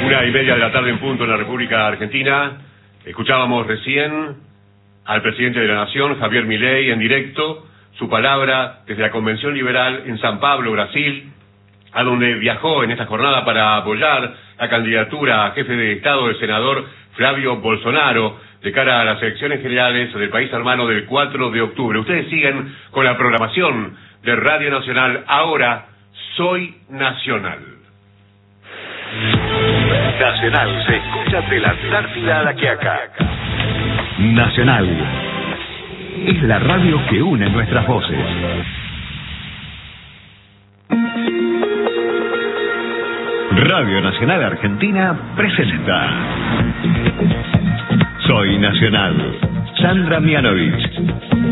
1:30 de la tarde en punto en la República Argentina. Escuchábamos recién al presidente de la Nación, Javier Milei, en directo, su palabra desde la Convención Liberal en San Pablo, Brasil, a donde viajó en esta jornada para apoyar la candidatura a jefe de Estado del senador Flavio Bolsonaro de cara a las elecciones generales del país hermano del 4 de octubre. Ustedes siguen con la programación de Radio Nacional. Ahora, Soy Nacional. Nacional se escucha de la Antártida a la Quiaca. Nacional es la radio que une nuestras voces. Radio Nacional Argentina presenta Soy Nacional. Sandra Mianovich.